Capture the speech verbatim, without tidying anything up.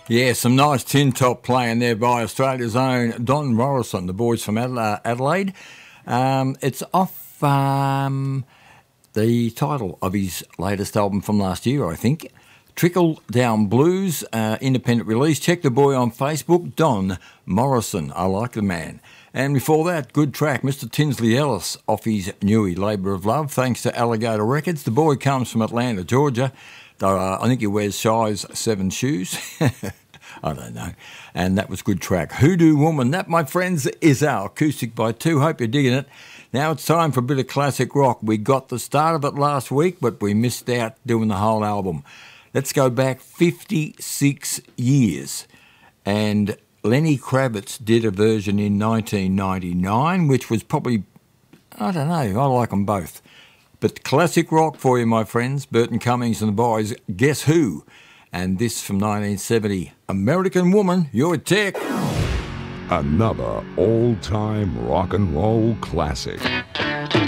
Yeah, some nice tin top playing there by Australia's own Don Morrison, the boys from Adela- Adelaide. Um, it's off um, the title of his latest album from last year, I think. Trickle Down Blues, uh, independent release. Check the boy on Facebook, Don Morrison. I like the man. And before that, good track, Mister Tinsley Ellis off his newie, Labour of Love, thanks to Alligator Records. The boy comes from Atlanta, Georgia. Uh, I think he wears size seven shoes. I don't know. And that was good track. Hoodoo Woman. That, my friends, is our Acoustic by Two. Hope you're digging it. Now it's time for a bit of classic rock. We got the start of it last week, but we missed out doing the whole album. Let's go back fifty-six years. And Lenny Kravitz did a version in nineteen ninety-nine, which was probably, I don't know, I like them both. But classic rock for you, my friends. Burton Cummings and the boys, Guess Who? And this from nineteen seventy, American Woman, Your Tech. Another all-time rock and roll classic.